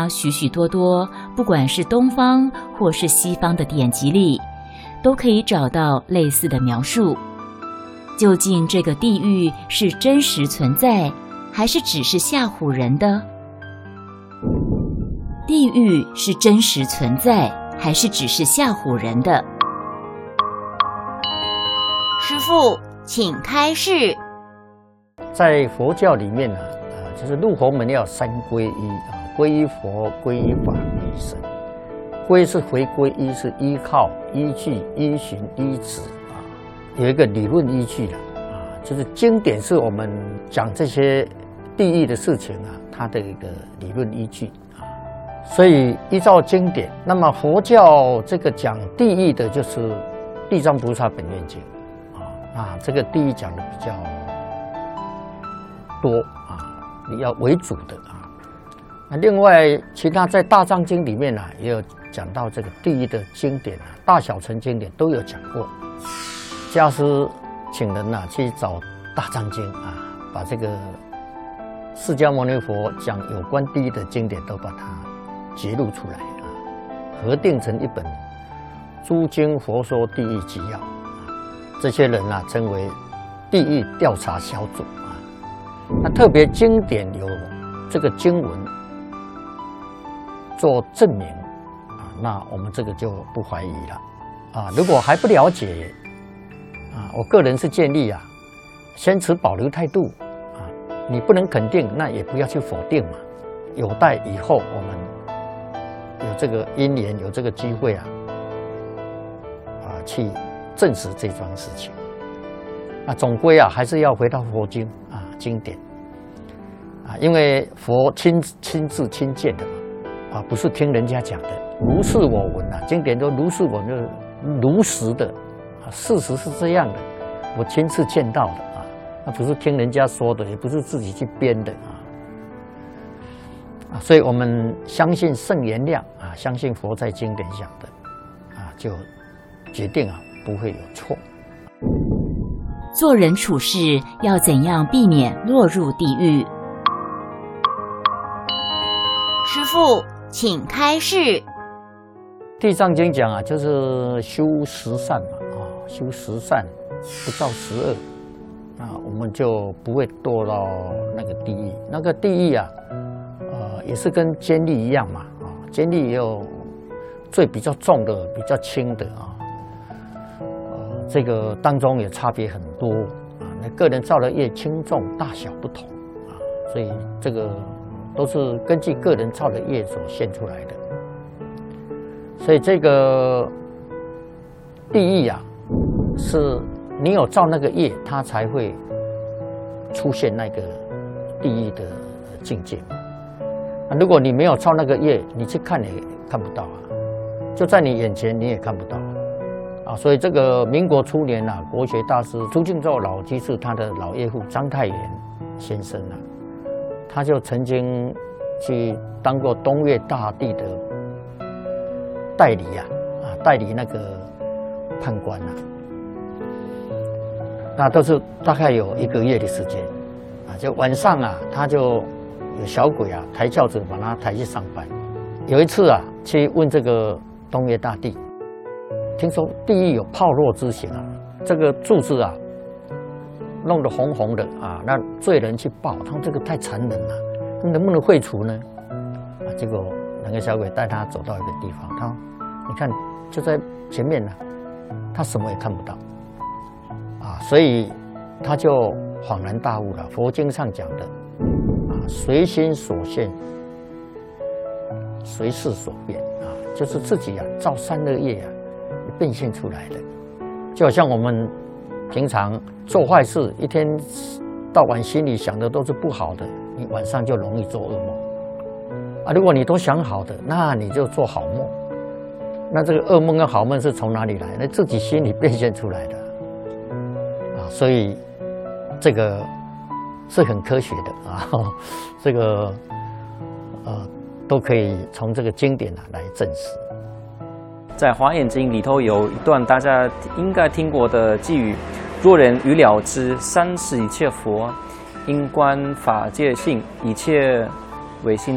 家许许多多，不管是东方或是西方的典籍里，都可以找到类似的描述。究竟这个地狱是真实存在，还是只是吓唬人的？地狱是真实存在，还是只是吓唬人的？师父，请开示。 在佛教里面呢，就是入佛门要三皈依啊，皈依佛、皈依法、皈依僧。皈是回归，依是依靠、依据、依循、依止啊，有一个理论依据的啊，就是经典是我们讲这些地狱的事情啊，它的一个理论依据啊。所以依照经典，那么佛教这个讲地狱的就是《地藏菩萨本愿经》啊，这个地狱讲的比较多啊，你要为主的啊。那另外，其他在《大藏经》里面也有讲到这个地狱的经典大小乘经典都有讲过。家师请人去找《大藏经》把这个释迦牟尼佛讲有关地狱的经典都把它揭露出来合订成一本《诸经佛说地狱纪要》这些人称为地狱调查小组那特别经典有这个经文做证明那我们这个就不怀疑了如果还不了解我个人是建议先持保留态度你不能肯定，那也不要去否定嘛，有待以后我们有这个因缘，有这个机会去证实这桩事情。那总归还是要回到佛经经典因为佛亲自亲见的嘛不是听人家讲的，如是我闻经典都如是我闻，就是如实的事实是这样的，我亲自见到的那不是听人家说的，也不是自己去编的所以我们相信圣言量相信佛在经典讲的就决定不会有错。 做人处事要怎样避免落入地狱？师父，请开示。 地藏经讲就是修十善嘛修十善不造十恶我们就不会堕到那个地狱。那个地狱也是跟监狱一样嘛监狱也有罪比较重的比较轻的这个当中也差别很多那个人造的业轻重大小不同所以这个都是根据个人造的业所现出来的。所以这个地狱是你有造那个业，它才会出现那个地狱的境界如果你没有造那个业，你去看也看不到就在你眼前你也看不到所以这个民国初年国学大师朱敬照老居士他的老岳父章太炎先生他就曾经去当过东岳大帝的代理代理那个判官那都是大概有1个月的时间就晚上他就有小鬼抬轿子把他抬去上班。有一次去问这个东岳大帝，听说地狱有炮烙之刑这个柱子弄得红红的那罪人去报，他说这个太残忍了，能不能废除呢结果那个小鬼带他走到一个地方，他说你看就在前面他什么也看不到所以他就恍然大悟了。佛经上讲的随心所现随事所变就是自己造善恶业变现出来的。就好像我们平常做坏事，一天到晚心里想的都是不好的，你晚上就容易做噩梦如果你都想好的，那你就做好梦。那这个噩梦跟好梦是从哪里来？那自己心里变现出来的所以这个是很科学的这个都可以从这个经典来证实。 在《华严经》里头有一段大家应该听过的偈语：若人愚了知，三世一切佛，因观法界性，一切唯心